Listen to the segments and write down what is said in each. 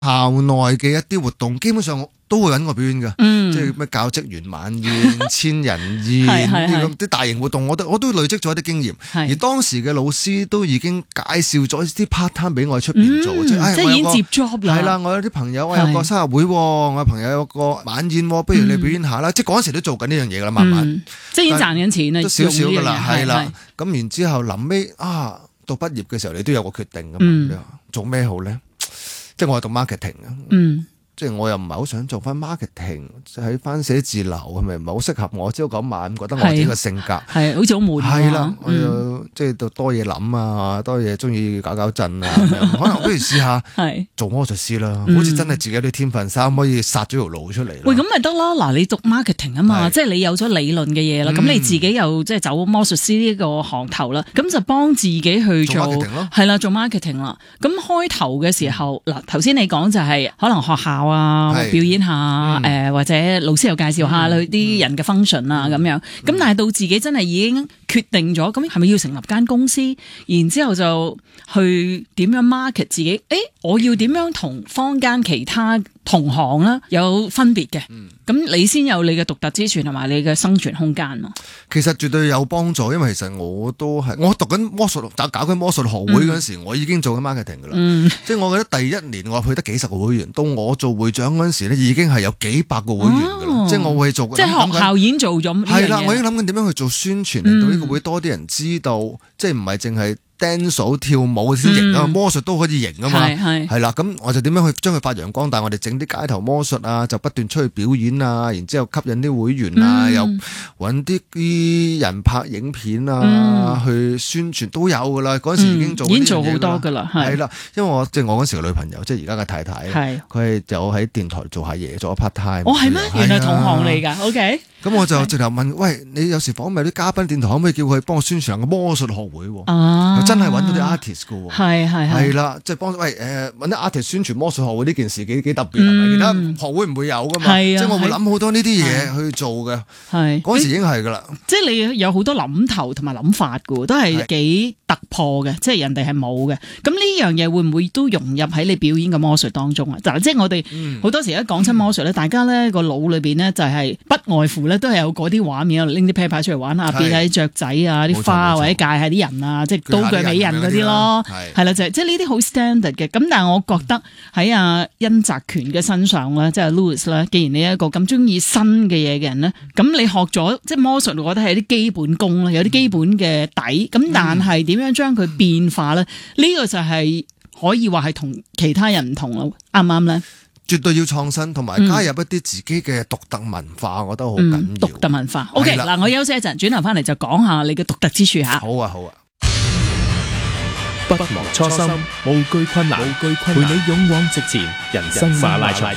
校內嘅一啲活動，基本上我都會揾我表演嘅，即係咩教職員晚宴、千人宴啲大型活動，我都累積咗一啲經驗。而當時嘅老師都已經介紹咗啲 part time 俾我喺出邊做，即係已經接 job 啦。 係啦，我有啲朋友，我有個生日會，我有朋友有個晚宴，不如你表演下啦。即係嗰陣時都做緊呢樣嘢噶啦，慢慢即係已經賺緊錢啦， 都少少噶啦，係啦。咁然之後臨尾到畢業嘅時候，你都有個決定噶嘛，做咩好咧？即係我係讀 marketing 啊，即係我又唔係好想做翻 marketing， 喺翻寫字樓係咪唔係好適合我？朝九晚五，覺得我自己個性格係好似好悶。係啦， 我又即係多嘢諗啊，多嘢中意搞震啊，可能不如試下做魔術師啦，好似真係自己有啲天分，可以殺咗條路出嚟。 喂，咁咪得啦！嗱，你讀 marketing 啊嘛，即係你有咗理論嘅嘢啦，咁你自己又即係走魔術師呢個行頭啦，咁就幫自己去做係啦，做 marketing 啦。咁開頭嘅時候，嗱，頭先你講就係可能學校表演下，或者老師又介紹下佢啲人嘅 function 啊咁樣。咁但係到自己真係已經決定咗，咁係咪要成立間公司？然之後就去點樣 market 自己？我要點樣同坊間其他同行啦有分別嘅？咁你先有你嘅獨特之處同埋你嘅生存空間咯。 其實絕對有幫助，因為其實我都係我讀緊魔術，搞緊魔術學會嗰陣時，我已經做緊 marketing 噶啦。即係我覺得第一年我去得幾十個會員，到我做會長嗰陣時咧，已經係有幾百個會員噶啦。即係我會做， 即係學校已經做咗。 係啦，我已經諗緊點樣去做宣傳，令到呢個會多啲人知道，即係唔係淨係dance 跳舞先型啊，魔術都可以型啊嘛。係啦，咁我就點樣去將佢發揚光大？我哋整啲街頭魔術啊，就不斷出去表演啊，然之後吸引啲會員啊，又揾啲人拍影片啊，去宣傳都有噶啦。嗰陣時已經做好多噶啦。係啦，因為我嗰陣時嘅女朋友，即係而家嘅太太，佢係有喺電台做下嘢，做咗 part time。 哦，係咩？原來同行嚟㗎。OK。 咁我就直頭問，喂，你有時訪問啲嘉賓電台，可唔可以叫佢幫我宣傳個魔術學會？真係揾到啲 artist 噶喎。係啦，即係幫揾啲 artist 宣傳魔術學會呢件事幾特別，係咪？其他學會唔會有噶嘛？即係我會諗好多呢啲嘢去做嘅。嗰時已經係噶啦。即係你有好多諗頭同埋諗法噶，都係幾突破嘅，即係人哋係冇嘅。咁呢樣嘢會唔會都融入喺你表演嘅魔術當中啊？嗱，即係我哋好多時一講親魔術咧，大家咧個腦裏邊咧就係不外乎都係有嗰啲畫面，拎啲啤牌出嚟玩下，變下啲雀仔啊、啲花或者戒下啲人啊，即係刀具美人嗰啲咯，係啦，就係即係呢啲好 standard 嘅。咁但係我覺得喺阿殷澤權嘅身上咧，即係 Louis 咧，既然你一個咁中意新嘅嘢嘅人咧，咁你學咗即係魔術，我覺得係啲基本功啦，有啲基本嘅底。咁但係點樣將佢變化咧？呢個就係可以話係同其他人唔同咯，啱唔啱咧？ 絕對要創新，同埋加入一啲自己嘅獨特文化，我覺得好緊要。 獨特文化 ，OK， 嗱，我休息一陣，轉頭翻嚟就講下你嘅獨特之處吓。 好啊，好啊。 不忘初心，無懼困難，陪你勇往直前，人生馬拉松。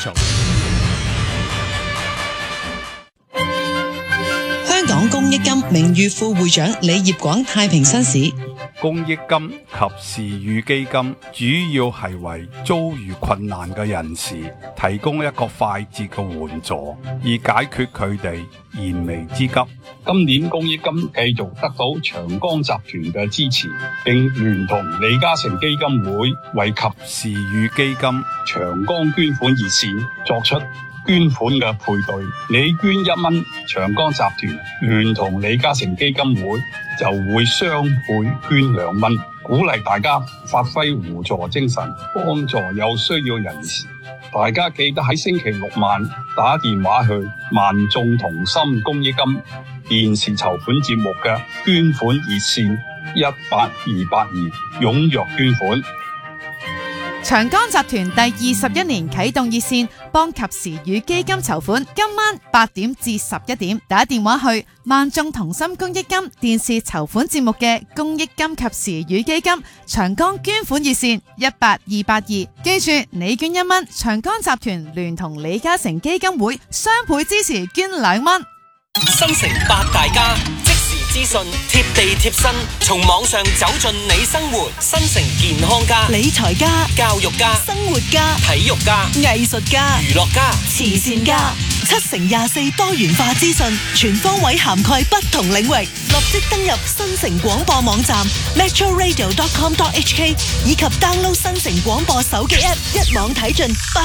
香港公益金名譽副會長李業廣太平紳士。 公益金及時雨基金主要係為遭遇困難嘅人士提供一個快捷嘅援助，以解決佢哋燃眉之急。 今年公益金繼續得到長江集團嘅支持，並聯同李嘉誠基金會為及時雨基金長江捐款熱線作出捐款嘅配對。你捐1蚊，長江集團聯同李嘉誠基金會就會雙倍捐2蚊，鼓勵大家發揮互助精神，幫助有需要人士。大家記得喺星期六晚打電話去萬眾同心公益金電視籌款節目嘅捐款熱線18282，踴躍捐款。 長江集團第21年啟動熱線，幫及時雨基金籌款。今晚8點至11點，打電話去萬眾同心公益金電視籌款節目嘅公益金及時雨基金長江捐款熱線18282。記住，你捐1蚊，長江集團聯同李嘉誠基金會雙倍支持捐2蚊。 新城八大家，即時資訊，貼地貼身，從網上走進你生活。新城健康家、 理財家、 教育家、 生活家、 體育家、 藝術家、 娛樂家、 慈善家， 7乘24多元化資訊，全方位涵蓋不同領域。立即登入新城廣播網站 metroradio.com.hk 以及 download 新城廣播手機 app， 一網睇盡